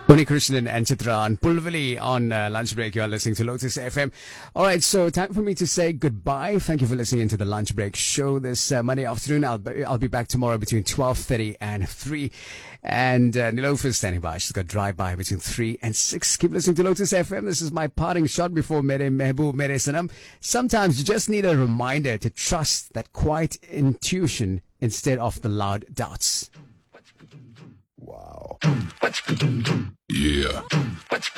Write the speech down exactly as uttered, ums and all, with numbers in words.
Uni Krishnan and Chitra and Pulvali on uh, lunch break. You are listening to Lotus F M. All right, so time for me to say goodbye. Thank you for listening to the lunch break show this uh, Monday afternoon. I'll be, I'll be back tomorrow between twelve thirty and three. And uh, Nilofer standing by. She's got drive-by between three and six. Keep listening to Lotus F M. This is my parting shot before Mere Mehboob Mere Sanam. Sometimes you just need a reminder to trust that quiet intuition instead of the loud doubts. Wow. Yeah.